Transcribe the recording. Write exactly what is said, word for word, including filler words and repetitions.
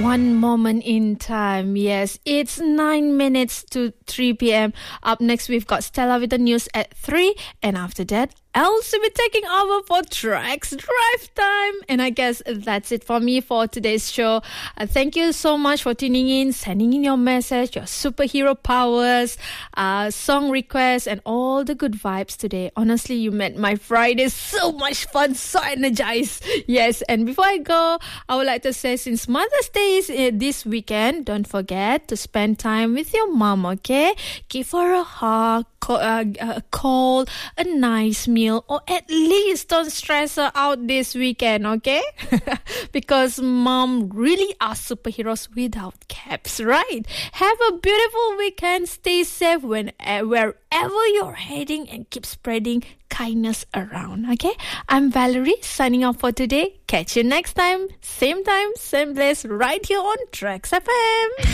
One moment in time. Yes, it's nine minutes to three p.m. Up next, we've got Stella with the news at three. And after that, Else will be taking over for Tracks Drive Time. And I guess that's it for me for today's show. Uh, thank you so much for tuning in, sending in your message, your superhero powers, uh, song requests, and all the good vibes today. Honestly, you made my Friday so much fun, so energized. Yes, and before I go, I would like to say, since Mother's Day is uh, this weekend, don't forget to spend time with your mom, okay? Give her a hug, call, uh, a call, a nice meal, or at least don't stress her out this weekend, okay? Because mom really are superheroes without caps, right? Have a beautiful weekend. Stay safe when, uh, wherever you're heading, and keep spreading kindness around, okay? I'm Valerie, signing off for today. Catch you next time. Same time, same place, right here on Tracks F M.